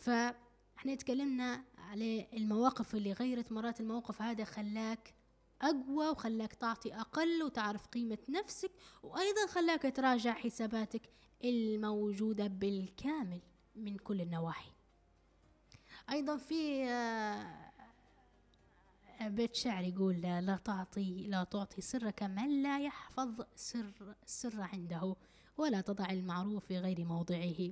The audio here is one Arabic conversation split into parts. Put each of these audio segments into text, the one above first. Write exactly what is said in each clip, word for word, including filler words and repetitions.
فاحنا تكلمنا على المواقف اللي غيرت مرات الموقف هذا خلاك أقوى وخلاك تعطي أقل وتعرف قيمة نفسك، وأيضا خلاك تراجع حساباتك الموجودة بالكامل من كل النواحي. أيضا في بيت شعر يقول لا تعطي لا تعطي سرك من لا يحفظ سر السر عنده، ولا تضع المعروف في غير موضعه.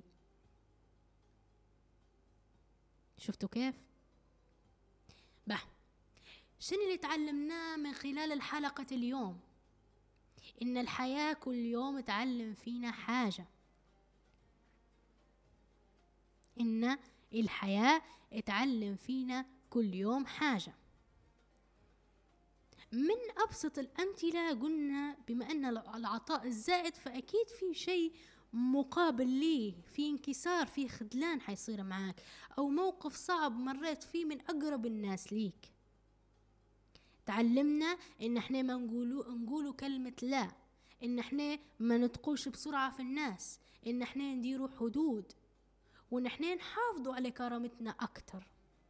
شفتوا كيف؟ به شنو اللي تعلمناه من خلال الحلقة اليوم؟ إن الحياة كل يوم تعلم فينا حاجة، إن الحياة تعلم فينا كل يوم حاجة. من أبسط الأمثلة قلنا بما أن العطاء الزائد فأكيد في شيء مقابل ليه، في انكسار، في خذلان حيصير معاك، أو موقف صعب مريت فيه من أقرب الناس ليك. تعلمنا إن احنا ما نقولوا نقولوا كلمة لا، إن احنا ما نتقوش بسرعة في الناس، إن احنا نديروا حدود، وإن احنا نحافظوا على كرامتنا أكتر.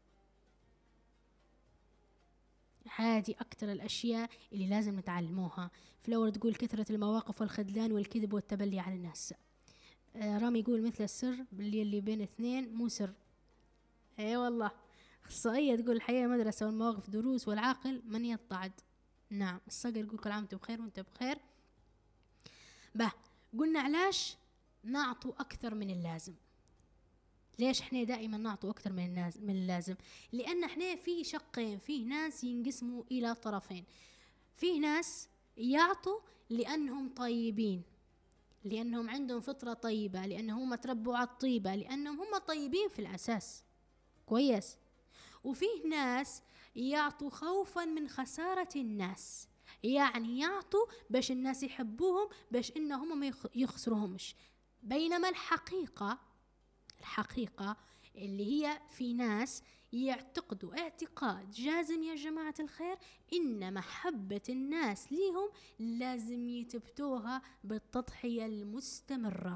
هذه أكتر الأشياء اللي لازم نتعلموها. فلور تقول كثرة المواقف والخذلان والكذب والتبلي على الناس. آه رامي يقول مثل السر اللي اللي بين اثنين مو سر. اي والله. اخصائية تقول الحياة مدرسة والمواقف دروس والعاقل من يتعد. نعم. الصقر يقول كل عام وانتم بخير وانت بخير. به قلنا علاش نعطوا أكثر من اللازم؟ ليش احنا دائما نعطوا أكثر من الناس من اللازم؟ لأن احنا في شقين، في ناس ينقسموا إلى طرفين. في ناس يعطوا لأنهم طيبين، لأنهم عندهم فطرة طيبة، لأنهم تربوا على الطيبة، لأنهم هم طيبين في الأساس. كويس. وفيه ناس يعطوا خوفا من خسارة الناس، يعني يعطوا باش الناس يحبوهم، باش إنهم ما يخسروهمش. بينما الحقيقة الحقيقة اللي هي في ناس يعتقدوا اعتقاد جازم يا جماعة الخير إن محبة الناس ليهم لازم يثبتوها بالتضحية المستمرة.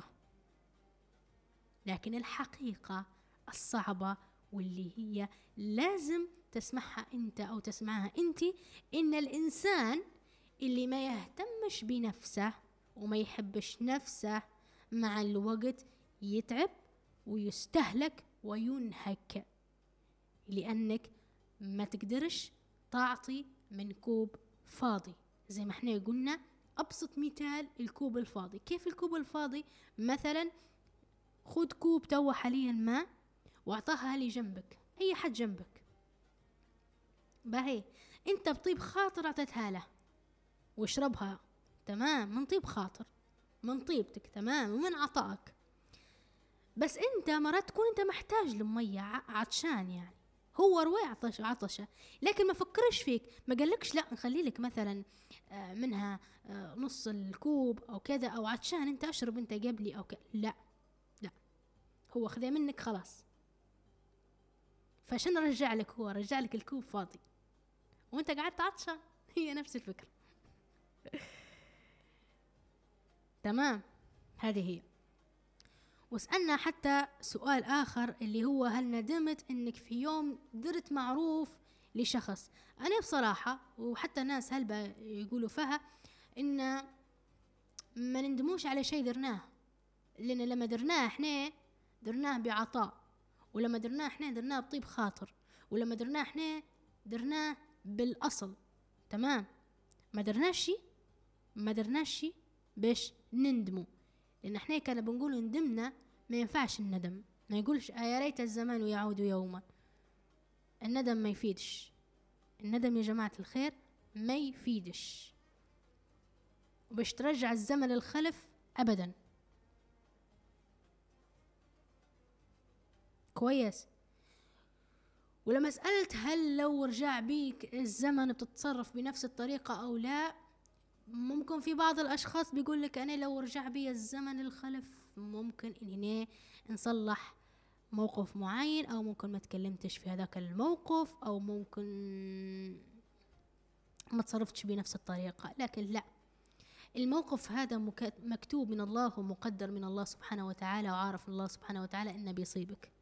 لكن الحقيقة الصعبة واللي هي لازم تسمعها انت او تسمعها انت، ان الانسان اللي ما يهتمش بنفسه وما يحبش نفسه مع الوقت يتعب ويستهلك وينهك، لأنك ما تقدرش تعطي من كوب فاضي. زي ما احنا قلنا أبسط مثال الكوب الفاضي. كيف الكوب الفاضي؟ مثلا خد كوب توا حاليا ماء واعطاها لي جنبك، أي حد جنبك، باهي انت بطيب خاطر اعطيتها له واشربها، تمام، من طيب خاطر، من طيبتك، تمام، ومن عطائك. بس انت مرات تكون انت محتاج لمية عطشان، يعني هو روي عطش عطشة، لكن ما فكرش فيك، ما قالكش لا نخلي لك مثلا منها نص الكوب او كذا، او عطشان انت اشرب انت قبلي او كذا، لا لا، هو خذها منك خلاص. فعشان رجع لك، هو رجع لك الكوب فاضي وانت قاعد عطشان. هي نفس الفكرة. تمام، هذه هي. واسألنا حتى سؤال آخر اللي هو هل ندمت انك في يوم درت معروف لشخص؟ انا بصراحة وحتى ناس هلبة يقولوا فيها ان ما نندموش على شيء درناه، لان لما درناه احنا درناه بعطاء، ولما درناه احنا درناه بطيب خاطر، ولما درناه احنا درناه بالاصل، تمام. ما درناش ما درناش باش نندموا، لان احنا كنا بنقول ندمنا، ما ينفعش الندم، ما يقولش يا ريت الزمان يعود يوما. الندم ما يفيدش، الندم يا جماعة الخير ما يفيدش، وباش ترجع الزمن الخلف ابدا. كويس. ولما سألت هل لو رجع بيك الزمن بتتصرف بنفس الطريقة او لا، ممكن في بعض الاشخاص بيقول لك انا لو رجع بي الزمن الخلف ممكن اني نصلح موقف معين، او ممكن ما تكلمتش في هذاك الموقف، او ممكن ما تصرفتش بنفس الطريقة. لكن لا، الموقف هذا مكتوب من الله ومقدر من الله سبحانه وتعالى، وعارف الله سبحانه وتعالى انه بيصيبك.